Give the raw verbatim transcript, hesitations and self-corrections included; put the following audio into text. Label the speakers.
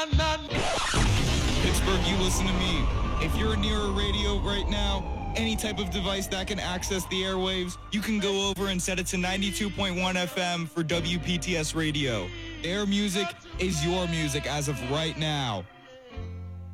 Speaker 1: Pittsburgh, you listen to me. If you're near a radio right now, any type of device that can access the airwaves, you can go over and set it to ninety-two point one F M for W P T S Radio. Their music is your music as of right now.